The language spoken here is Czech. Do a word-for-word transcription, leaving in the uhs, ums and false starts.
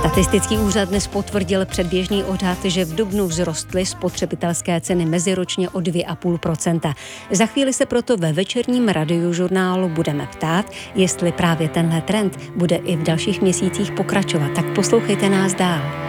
Statistický úřad dnes potvrdil předběžný odhad, že v dubnu vzrostly spotřebitelské ceny meziročně o dvě a půl procenta. Za chvíli se proto ve večerním radiožurnálu budeme ptát, jestli právě tenhle trend bude i v dalších měsících pokračovat. Tak poslouchejte nás dál.